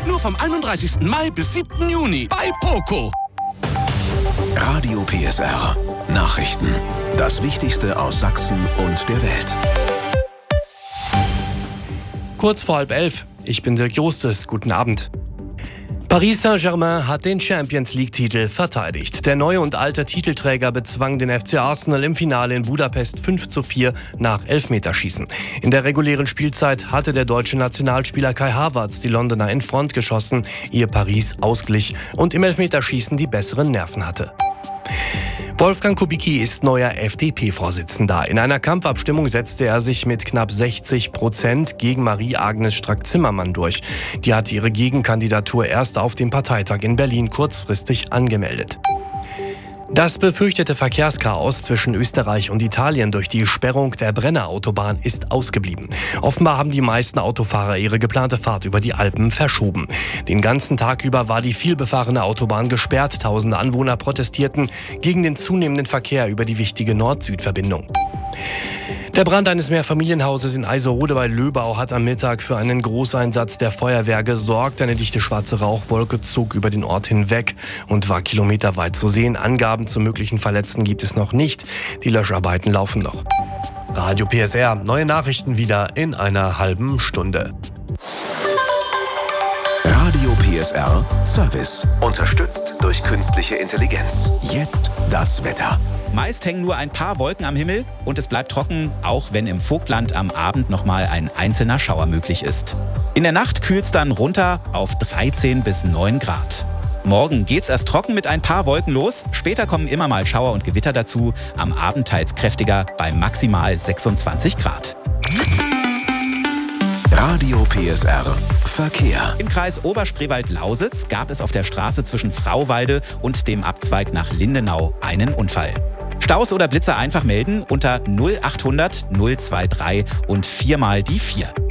Nur vom 31. Mai bis 7. Juni bei Poco. Radio PSR. Nachrichten. Das Wichtigste aus Sachsen und der Welt. Kurz vor 10:30. Ich bin Dirk Jostes. Guten Abend. Paris Saint-Germain hat den Champions-League-Titel verteidigt. Der neue und alte Titelträger bezwang den FC Arsenal im Finale in Budapest 5:4 nach Elfmeterschießen. In der regulären Spielzeit hatte der deutsche Nationalspieler Kai Havertz die Londoner in Front geschossen, ehe Paris ausglich und im Elfmeterschießen die besseren Nerven hatte. Wolfgang Kubicki ist neuer FDP-Vorsitzender. In einer Kampfabstimmung setzte er sich mit knapp 60% gegen Marie-Agnes Strack-Zimmermann durch. Die hatte ihre Gegenkandidatur erst auf dem Parteitag in Berlin kurzfristig angemeldet. Das befürchtete Verkehrschaos zwischen Österreich und Italien durch die Sperrung der Brenner-Autobahn ist ausgeblieben. Offenbar haben die meisten Autofahrer ihre geplante Fahrt über die Alpen verschoben. Den ganzen Tag über war die vielbefahrene Autobahn gesperrt. Tausende Anwohner protestierten gegen den zunehmenden Verkehr über die wichtige Nord-Süd-Verbindung. Der Brand eines Mehrfamilienhauses in Eiserode bei Löbau hat am Mittag für einen Großeinsatz der Feuerwehr gesorgt. Eine dichte schwarze Rauchwolke zog über den Ort hinweg und war kilometerweit zu sehen. Angaben zu möglichen Verletzten gibt es noch nicht. Die Löscharbeiten laufen noch. Radio PSR, neue Nachrichten wieder in einer halben Stunde. Radio PSR Service. Unterstützt durch künstliche Intelligenz. Jetzt das Wetter. Meist hängen nur ein paar Wolken am Himmel und es bleibt trocken, auch wenn im Vogtland am Abend nochmal ein einzelner Schauer möglich ist. In der Nacht kühlt es dann runter auf 13 bis 9 Grad. Morgen geht's erst trocken mit ein paar Wolken los. Später kommen immer mal Schauer und Gewitter dazu. Am Abend teils kräftiger bei maximal 26 Grad. Radio PSR Verkehr. Im Kreis Oberspreewald-Lausitz gab es auf der Straße zwischen Frauwalde und dem Abzweig nach Lindenau einen Unfall. Staus oder Blitzer einfach melden unter 0800 023 und 4 mal die 4.